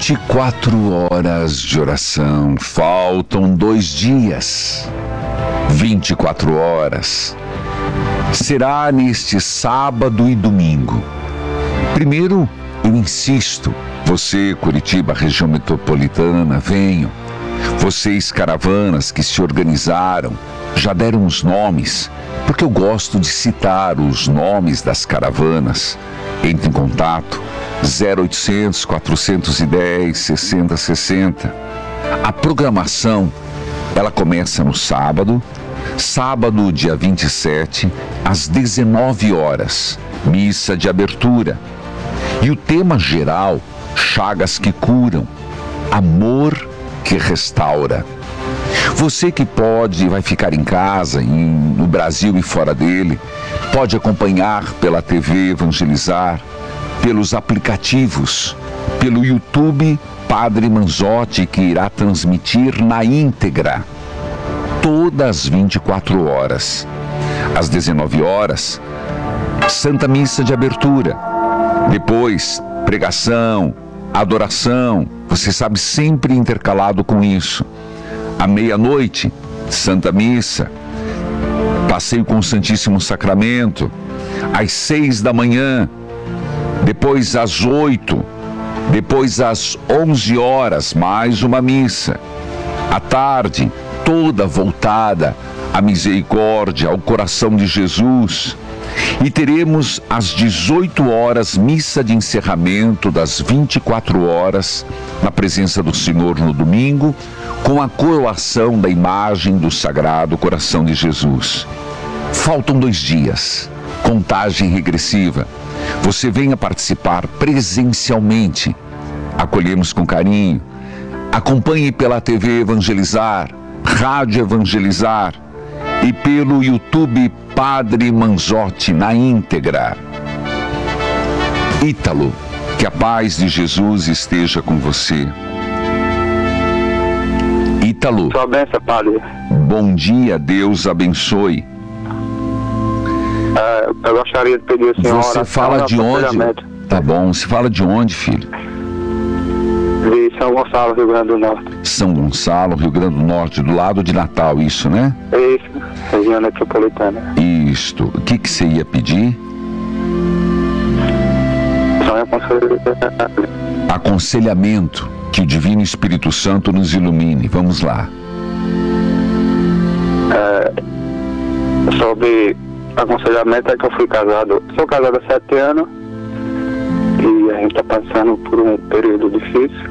24 horas de oração, faltam 2 dias. 24 horas. Será neste sábado e domingo. Primeiro, eu insisto, você, Curitiba, região metropolitana, venham. Vocês, caravanas que se organizaram, já deram os nomes, porque eu gosto de citar os nomes das caravanas. Entre em contato, 0800 410 6060. A programação, ela começa no sábado, dia 27, às 19 horas, missa de abertura. E o tema geral, chagas que curam, amor que restaura. Você que pode, vai ficar em casa, no Brasil e fora dele, pode acompanhar pela TV Evangelizar, pelos aplicativos, pelo YouTube Padre Manzotti, que irá transmitir na íntegra, todas as 24 horas. Às 19 horas, Santa Missa de Abertura. Depois, pregação, adoração, você sabe, sempre intercalado com isso. À meia-noite, Santa Missa, passeio com o Santíssimo Sacramento. Às 6 da manhã, depois às 8, depois às 11 horas, mais uma missa. À tarde, toda voltada à misericórdia, ao coração de Jesus. E teremos às 18 horas, missa de encerramento das 24 horas, na presença do Senhor no domingo, com a coroação da imagem do Sagrado Coração de Jesus. Faltam 2 dias, contagem regressiva. Você venha participar presencialmente. Acolhemos com carinho. Acompanhe pela TV Evangelizar, Rádio Evangelizar e pelo YouTube Padre Manzotti na íntegra. Ítalo, que a paz de Jesus esteja com você. Ítalo. Sua bênção, Padre. Bom dia, Deus abençoe. Eu gostaria de pedir ao senhor Você fala de onde? Tá bom, você fala de onde, filho? De São Gonçalo, Rio Grande do Norte. São Gonçalo, Rio Grande do Norte, do lado de Natal, isso, né? Isso, região metropolitana. Isto. O que você ia pedir? Só me aconselho. Aconselhamento. Que o Divino Espírito Santo nos ilumine. Vamos lá. Sobre aconselhamento, é que eu fui casado. Sou casado há 7 anos. E a gente está passando por um período difícil.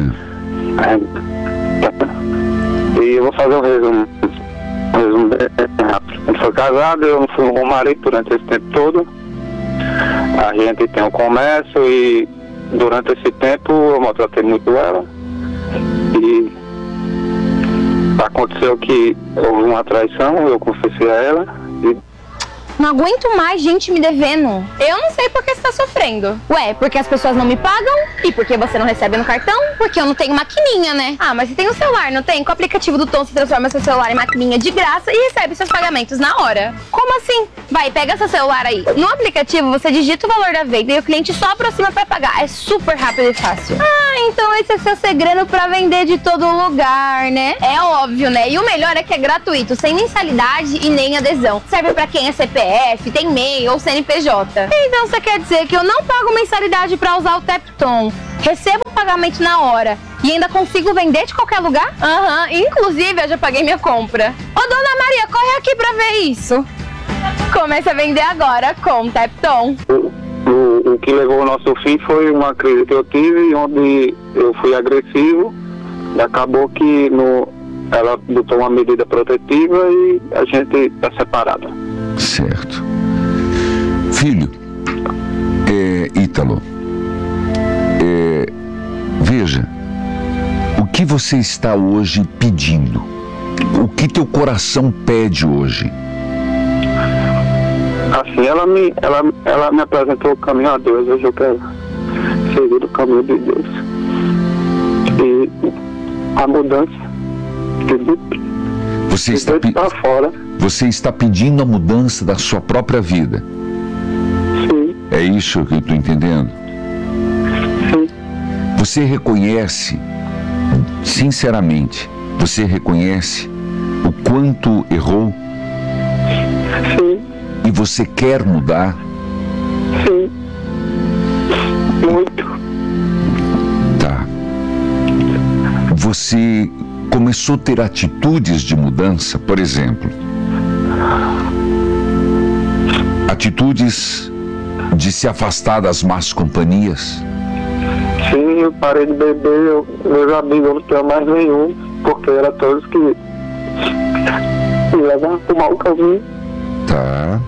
E eu vou fazer um resumo bem rápido. A gente foi casado, eu não fui um bom marido durante esse tempo todo. A gente tem um comércio e durante esse tempo eu maltratei muito ela. E aconteceu que houve uma traição, eu confessei a ela. E não aguento mais gente me devendo. Eu não sei por que você tá sofrendo. Ué, porque as pessoas não me pagam? E porque você não recebe no cartão? Porque eu não tenho maquininha, né? Ah, mas você tem um celular, não tem? Com o aplicativo do Tom, você transforma seu celular em maquininha de graça e recebe seus pagamentos na hora. Como assim? Vai, pega seu celular aí. No aplicativo, você digita o valor da venda e o cliente só aproxima pra pagar. É super rápido e fácil. Ah, então esse é seu segredo pra vender de todo lugar, né? É óbvio, né? E o melhor é que é gratuito, sem mensalidade e nem adesão. Serve pra quem é CPF, tem MEI ou CNPJ. Então você quer dizer que eu não pago mensalidade pra usar o Tepton, recebo o pagamento na hora e ainda consigo vender de qualquer lugar? Aham, inclusive eu já paguei minha compra. Ô dona Maria, corre aqui pra ver isso. Comece a vender agora com o Tepton. O que levou ao nosso fim foi uma crise que eu tive, onde eu fui agressivo. E acabou que ela adotou uma medida protetiva e a gente está separado. Certo. Filho, Ítalo, veja, o que você está hoje pedindo? O que teu coração pede hoje? Assim, ela me apresentou o caminho a Deus. Hoje eu quero seguir o caminho de Deus. E a mudança Você está pedindo a mudança da sua própria vida. Sim. É isso que eu estou entendendo? Sim. Você reconhece, sinceramente, você reconhece o quanto errou? Sim. E você quer mudar? Sim. Muito. Tá. Você começou a ter atitudes de mudança, por exemplo, atitudes de se afastar das más companhias? Sim, eu parei de beber, meus amigos não tinham mais nenhum, porque eram todos que me levavam pro mau caminho. Tá.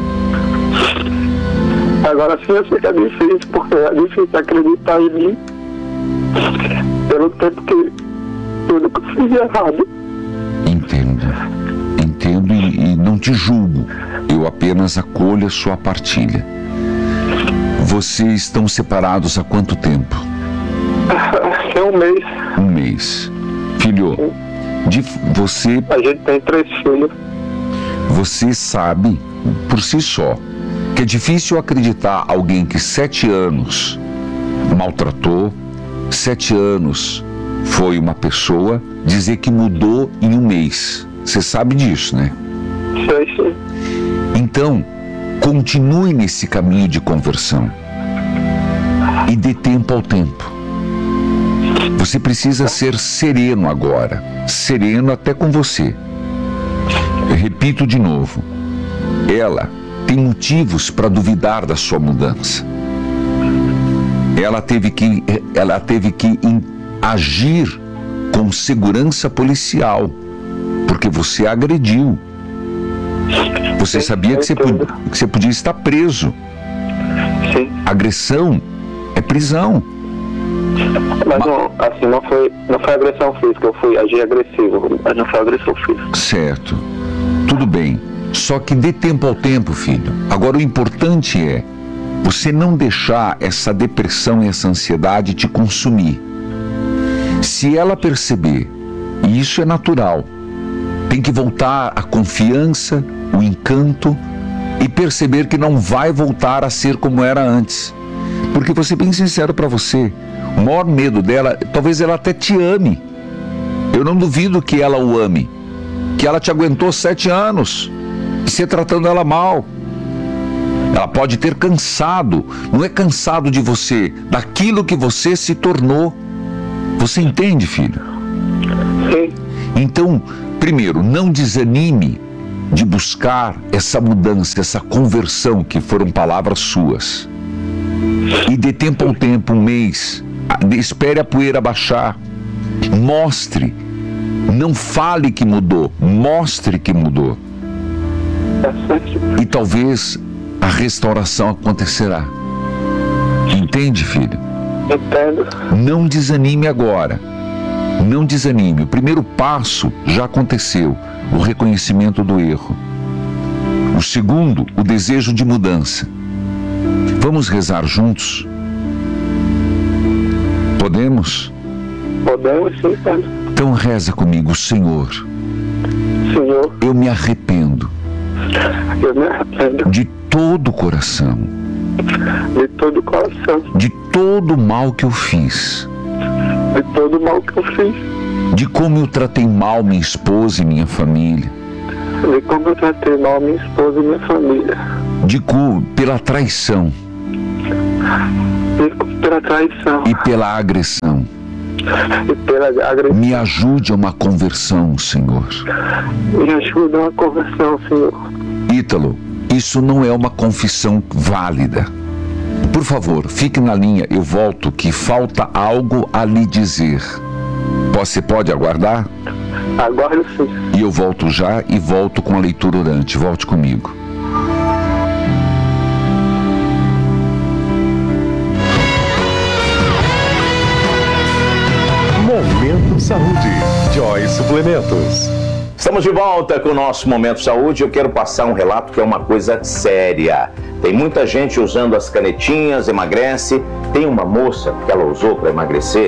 Agora sim eu sei que é difícil, porque é difícil acreditar em mim pelo tempo que tudo que eu fiz de errado. Entendo e não te julgo. Eu apenas acolho a sua partilha. Vocês estão separados há quanto tempo? É um mês. Um mês. Filho, você... A gente tem 3 filhos. Você sabe, por si só, que é difícil acreditar alguém que 7 anos maltratou, 7 anos foi uma pessoa, dizer que mudou em um mês. Você sabe disso, né? Sei, sim. Então, continue nesse caminho de conversão e dê tempo ao tempo. Você precisa ser sereno agora, sereno até com você. Eu repito de novo, ela tem motivos para duvidar da sua mudança. Ela teve que agir com segurança policial, porque você agrediu. Você sabia que você podia estar preso. Sim. Agressão é prisão. Mas não, assim, não foi agressão física, eu fui agir agressivo, mas não foi agressão física. Certo. Tudo bem. Só que dê tempo ao tempo, filho. Agora o importante é você não deixar essa depressão e essa ansiedade te consumir. Se ela perceber, e isso é natural, tem que voltar a confiança, o encanto e perceber que não vai voltar a ser como era antes. Porque vou ser bem sincero para você, o maior medo dela, talvez ela até te ame. Eu não duvido que ela o ame, que ela te aguentou 7 anos, e você tratando ela mal. Ela pode ter cansado, não é cansado de você, daquilo que você se tornou. Você entende, filho? Sim. Então, primeiro, não desanime de buscar essa mudança, essa conversão, que foram palavras suas. E dê tempo ao tempo, um mês. Espere a poeira baixar. Mostre. Não fale que mudou. Mostre que mudou. E talvez a restauração acontecerá. Entende, filho? Entendo. Não desanime agora. Não desanime. O primeiro passo já aconteceu. O reconhecimento do erro. O segundo, o desejo de mudança. Vamos rezar juntos? Podemos? Podemos, sim, Pedro. Então reza comigo, Senhor. Senhor, Eu me arrependo eu me arrependo de todo o coração, de todo o coração, de todo o mal que eu fiz, de todo o mal que eu fiz, de como eu tratei mal minha esposa e minha família, de como eu tratei mal minha esposa e minha família, pela traição pela traição e pela agressão. e pela agressão. Me ajude a uma conversão, Senhor. Me ajuda a uma conversão, Senhor. Ítalo, isso não é uma confissão válida. Por favor, fique na linha, eu volto, que falta algo a lhe dizer. Você pode aguardar? Aguardo, sim. E eu volto já e volto com a leitura orante. Volte comigo. Momento Saúde, Joy Suplementos. Estamos de volta com o nosso Momento Saúde. Eu quero passar um relato que é uma coisa séria. Tem muita gente usando as canetinhas, emagrece. Tem uma moça que ela usou para emagrecer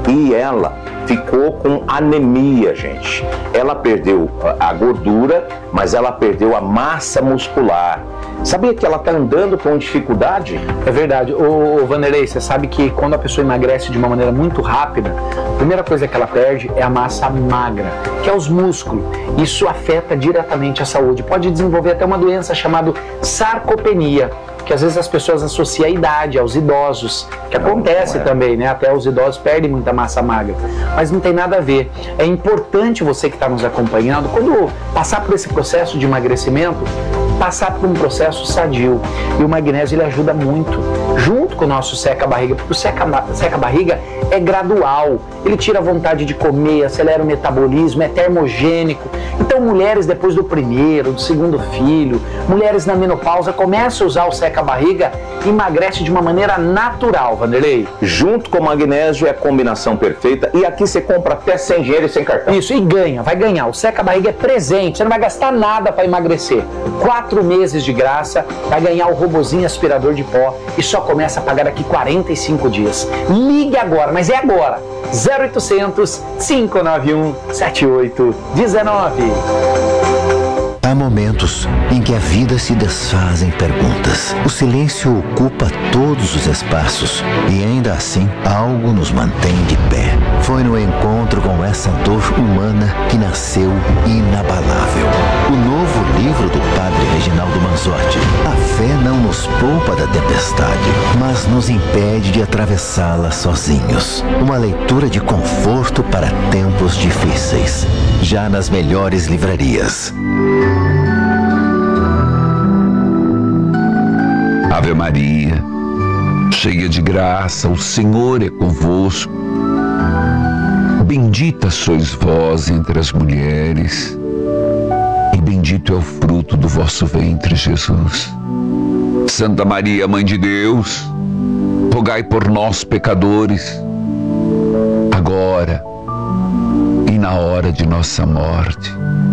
e ela ficou com anemia, gente. Ela perdeu a gordura, mas ela perdeu a massa muscular. Sabia que ela está andando com dificuldade? É verdade. Ô Vanderlei, você sabe que quando a pessoa emagrece de uma maneira muito rápida, a primeira coisa que ela perde é a massa magra, que é os músculos. Isso afeta diretamente a saúde. Pode desenvolver até uma doença chamada sarcopenia, que às vezes as pessoas associam a idade, aos idosos, que acontece também, né? Até os idosos perdem muita massa magra, mas não tem nada a ver. É importante você que está nos acompanhando, quando passar por esse processo de emagrecimento, passar por um processo sadio. E o magnésio ele ajuda muito, junto com o nosso seca-barriga, porque o seca-barriga é gradual, ele tira a vontade de comer, acelera o metabolismo, é termogênico. Então mulheres depois do primeiro, do segundo filho, mulheres na menopausa começam a usar o seca-barriga e emagrece de uma maneira natural, Vanderlei. Junto com o magnésio é a combinação perfeita, e aqui você compra até sem dinheiro e sem cartão. Isso, e ganha, vai ganhar. O seca-barriga é presente, você não vai gastar nada para emagrecer. 4 meses de graça, vai ganhar o robozinho aspirador de pó e só começa a pagar daqui 45 dias. Ligue agora, mas é agora. 0800 591 7819. Há momentos em que a vida se desfaz em perguntas. O silêncio ocupa todos os espaços e ainda assim algo nos mantém de pé. Foi no encontro com essa dor humana que nasceu Inabalável, o novo livro do Padre Reginaldo Manzotti. A fé não nos poupa da tempestade, mas nos impede de atravessá-la sozinhos. Uma leitura de conforto para tempos difíceis, já nas melhores livrarias. Ave Maria, cheia de graça, o Senhor é convosco. Bendita sois vós entre as mulheres, e bendito é o fruto do vosso ventre, Jesus. Santa Maria, Mãe de Deus, rogai por nós, pecadores, agora e na hora de nossa morte.